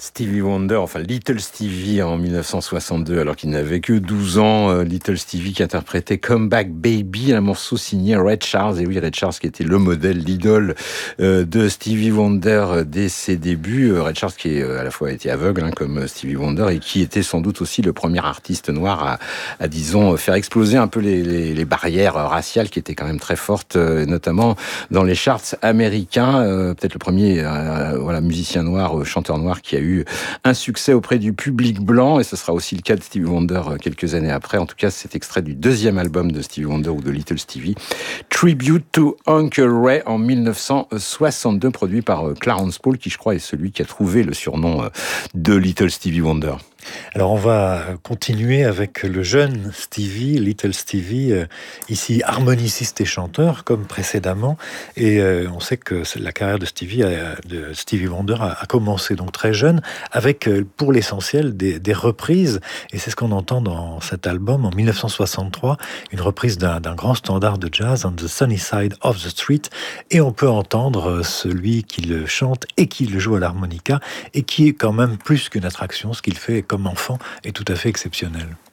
Stevie Wonder, enfin Little Stevie en 1962, alors qu'il n'avait que 12 ans. Little Stevie qui interprétait Come Back Baby, un morceau signé Ray Charles. Et oui, Ray Charles qui était le modèle, l'idole de Stevie Wonder dès ses débuts. Ray Charles qui à la fois été aveugle, comme Stevie Wonder, et qui était sans doute aussi le premier artiste noir à disons, faire exploser un peu les barrières raciales qui étaient quand même très fortes, notamment dans les charts américains. Peut-être le premier musicien noir, chanteur noir qui a eu un succès auprès du public blanc, et ce sera aussi le cas de Stevie Wonder quelques années après. En tout cas, c'est extrait du deuxième album de Stevie Wonder ou de Little Stevie, Tribute to Uncle Ray en 1962, produit par Clarence Paul, qui je crois est celui qui a trouvé le surnom de Little Stevie Wonder. Alors on va continuer avec le jeune Stevie, Little Stevie, ici harmoniciste et chanteur comme précédemment, et on sait que la carrière de Stevie Wonder a commencé donc très jeune avec pour l'essentiel des reprises, et c'est ce qu'on entend dans cet album en 1963, une reprise d'un grand standard de jazz, On the Sunny Side of the Street, et on peut entendre celui qui le chante et qui le joue à l'harmonica et qui est quand même plus qu'une attraction. Ce qu'il fait comme enfant est tout à fait exceptionnel.